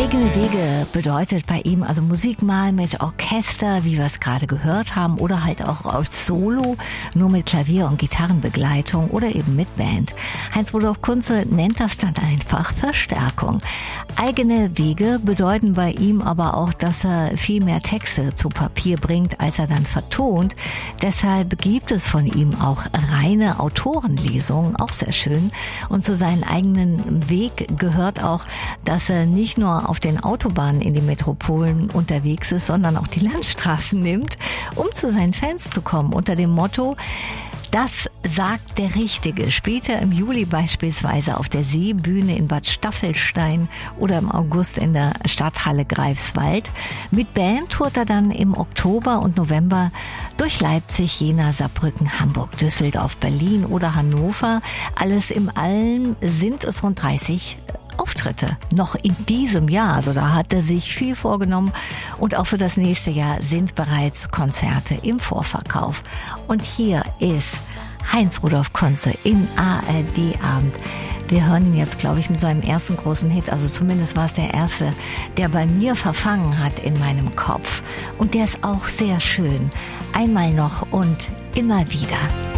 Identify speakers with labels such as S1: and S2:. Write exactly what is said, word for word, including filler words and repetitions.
S1: Eigene Wege bedeutet bei ihm also Musik mal mit Orchester, wie wir es gerade gehört haben, oder halt auch als Solo, nur mit Klavier- und Gitarrenbegleitung oder eben mit Band. Heinz-Rudolf Kunze nennt das dann einfach Verstärkung. Eigene Wege bedeuten bei ihm aber auch, dass er viel mehr Texte zu Papier bringt, als er dann vertont. Deshalb gibt es von ihm auch reine Autorenlesungen, auch sehr schön. Und zu seinem eigenen Weg gehört auch, dass er nicht nur auf den Autobahnen in die Metropolen unterwegs ist, sondern auch die Landstraßen nimmt, um zu seinen Fans zu kommen, unter dem Motto: Das sagt der Richtige. Später im Juli beispielsweise auf der Seebühne in Bad Staffelstein oder im August in der Stadthalle Greifswald. Mit Band tourt er dann im Oktober und November durch Leipzig, Jena, Saarbrücken, Hamburg, Düsseldorf, Berlin oder Hannover. Alles im Allen sind es rund dreißig Auftritte noch in diesem Jahr. Also da hat er sich viel vorgenommen und auch für das nächste Jahr sind bereits Konzerte im Vorverkauf. Und hier ist Heinz-Rudolf Kunze im A R D-Abend. Wir hören ihn jetzt, glaube ich, mit seinem ersten großen Hit. Also zumindest war es der erste, der bei mir verfangen hat in meinem Kopf. Und der ist auch sehr schön. Einmal noch und immer wieder.